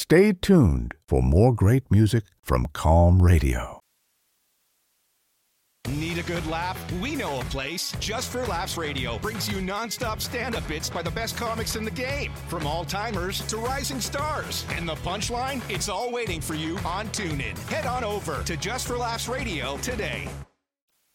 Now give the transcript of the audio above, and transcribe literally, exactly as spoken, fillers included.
Stay tuned for more great music from Calm Radio. Need a good laugh? We know a place. Just for Laughs Radio brings you non-stop stand-up bits by the best comics in the game, from all-timers to rising stars. And the punchline? It's all waiting for you on TuneIn. Head on over to Just for Laughs Radio today.